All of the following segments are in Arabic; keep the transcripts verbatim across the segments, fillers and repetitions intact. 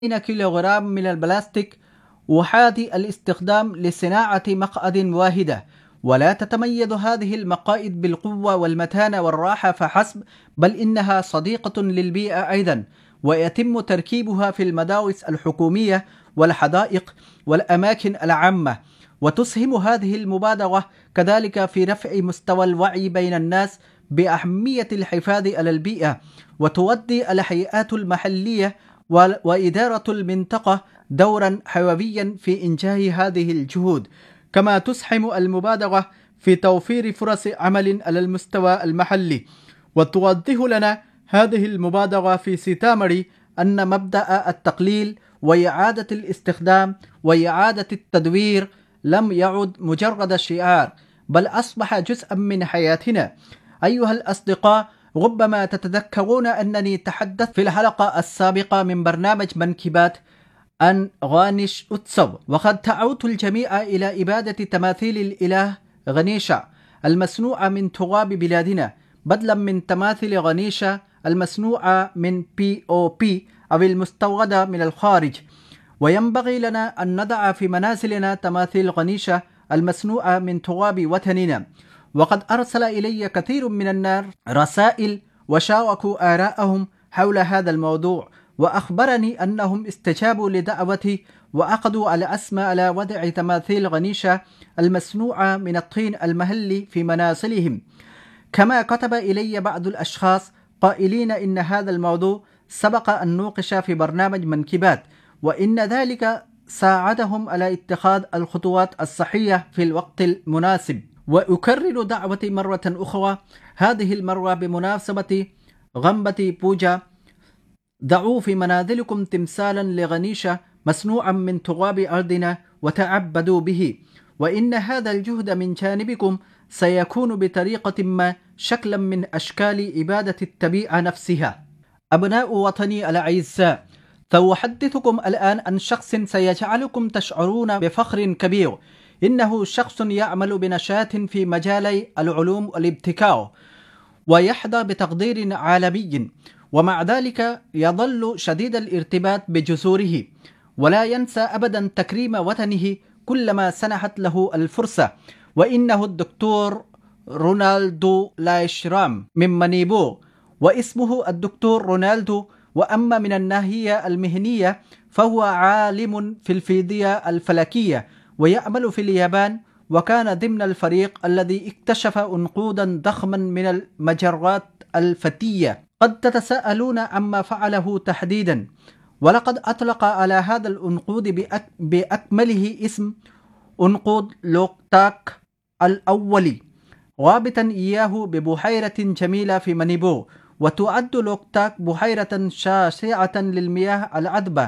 كيلوغرام من البلاستيك أحادي الاستخدام لصناعة مقعد واحدة. ولا تتميز هذه المقائد بالقوة والمتانة والراحة فحسب، بل إنها صديقة للبيئة أيضا، ويتم تركيبها في المدارس الحكومية والحدائق والأماكن العامة. وتسهم هذه المبادرة كذلك في رفع مستوى الوعي بين الناس بأهمية الحفاظ على البيئة، وتؤدي الهيئات المحلية وإدارة المنطقة دورا حيويا في إنجاح هذه الجهود. كما تسهم المبادرة في توفير فرص عمل على المستوى المحلي. وتوضح لنا هذه المبادرة في سيتامري أن مبدأ التقليل وإعادة الاستخدام وإعادة التدوير لم يعد مجرد شعار، بل أصبح جزءا من حياتنا. أيها الأصدقاء، ربما تتذكرون أنني تحدثت في الحلقة السابقة من برنامج منكبات عن غانيش أوتسو، وقد دعوت الجميع إلى إبادة تماثيل الإله غنيشا المصنوعة من تراب بلادنا بدلا من تماثيل غنيشا المصنوعة من بي أو بي أو المستوردة من الخارج. وينبغي لنا أن نضع في منازلنا تماثيل غنيشا المصنوعة من تراب وطننا. وقد أرسل إلي كثير من الناس رسائل وشاركوا آراءهم حول هذا الموضوع، وأخبرني أنهم استجابوا لدعوتي وأخذوا على أسمى على وضع تماثيل غنيشا المصنوعة من الطين المحلي في منازلهم. كما كتب إلي بعض الأشخاص قائلين إن هذا الموضوع سبق أن نوقش في برنامج منكبات، وإن ذلك ساعدهم على اتخاذ الخطوات الصحية في الوقت المناسب. وأكرر دعوتي مرة أخرى، هذه المرة بمناسبة غنبة بوجا. ضعوا في منازلكم تمثالا لغنيشا مصنوعا من تراب أرضنا وتعبدوا به، وإن هذا الجهد من جانبكم سيكون بطريقة ما شكلا من أشكال إبادة الطبيعة نفسها. أبناء وطني الأعزاء، سأحدثكم الآن عن شخص سيجعلكم تشعرون بفخر كبير. إنه شخص يعمل بنشاط في مجال العلوم والابتكار، ويحظى بتقدير عالمي، ومع ذلك يظل شديد الارتباط بجذوره، ولا ينسى أبدا تكريم وطنه كلما سنحت له الفرصة. وإنه الدكتور رونالدو لايشرام من مانيبور، واسمه الدكتور رونالدو. وأما من الناحية المهنية فهو عالم في الفيزياء الفلكية ويعمل في اليابان، وكان ضمن الفريق الذي اكتشف عنقودا ضخما من المجرات الفتية. قد تتساءلون عما فعله تحديدا، ولقد أطلق على هذا العنقود بأك بأكمله اسم عنقود لوكتاك الأولي، رابطا إياه ببحيرة جميلة في مانيبور. وتعد لوكتاك بحيرة شاسعة للمياه العذبة،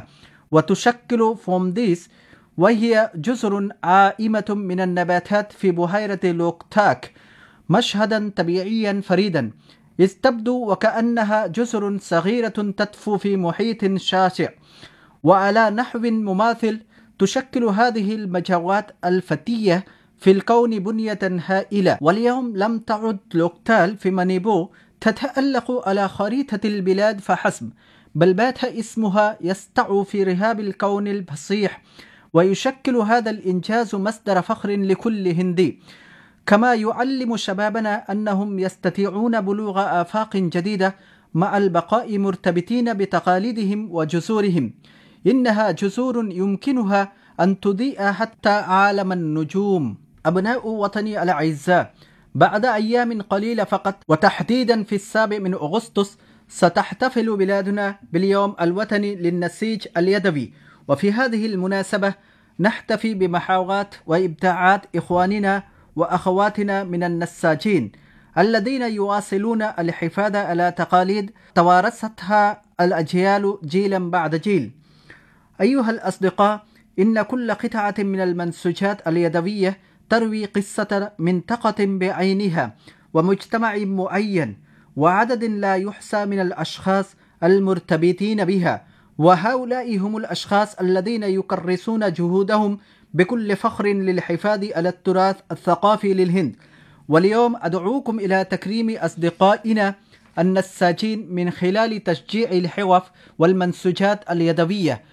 وتشكل فومديس، وهي جزر عائمة من النباتات في بحيرة لوكتاك، مشهدا طبيعيا فريدا، إذ تبدو وكأنها جزر صغيرة تطفو في محيط شاسع. وعلى نحو مماثل تشكل هذه المجرات الفتية في الكون بنية هائلة. واليوم لم تعد لوكتال في مانيبور تتألق على خريطة البلاد فحسب، بل بات اسمها يسطع في رهاب الكون الفصيح. ويشكل هذا الإنجاز مصدر فخر لكل هندي، كما يعلم شبابنا أنهم يستطيعون بلوغ آفاق جديدة مع البقاء مرتبطين بتقاليدهم وجذورهم. إنها جذور يمكنها أن تضيء حتى عالم النجوم. أبناء وطني الأعزاء، بعد أيام قليلة فقط، وتحديدا في السابع من أغسطس، ستحتفل بلادنا باليوم الوطني للنسيج اليدوي. وفي هذه المناسبة نحتفي بمحاولات وإبداعات إخواننا وأخواتنا من النساجين الذين يواصلون الحفاظ على تقاليد توارثتها الأجيال جيلا بعد جيل. أيها الأصدقاء، إن كل قطعة من المنسوجات اليدوية تروي قصة منطقة بعينها ومجتمع معين وعدد لا يحصى من الأشخاص المرتبطين بها، وهؤلاء هم الأشخاص الذين يكرسون جهودهم بكل فخر للحفاظ على التراث الثقافي للهند. واليوم أدعوكم إلى تكريم أصدقائنا النساجين من خلال تشجيع الحرف والمنسوجات اليدوية،